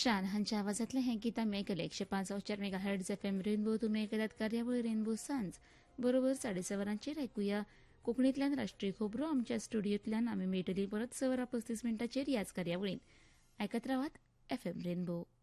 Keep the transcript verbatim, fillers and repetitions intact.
शान हांच्या आवाजांतलें हें गीत आमी आयकलें एकशे पांच चार mega hertz F M rainbow तुमी आयकतात कार्यावळ रेनबो सांज बरोबर साडे स वरांचेर आयकुया कोंकणींतल्यान राष्ट्रीय खबरो आमच्या स्टुडियोंतल्यान आमी मेळटली परत स वरां पस्तीस मिनटांचेर ह्याच कार्यावळीन आयकत रावात एफ एम रेनबो.